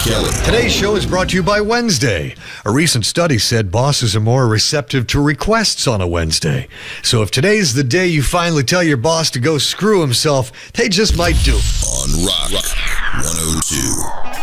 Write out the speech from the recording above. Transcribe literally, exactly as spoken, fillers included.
Kelly. Today's show is brought to you by Wednesday. A recent study said bosses are more receptive to requests on a Wednesday. So if today's the day you finally tell your boss to go screw himself, they just might do. On Rock one oh two.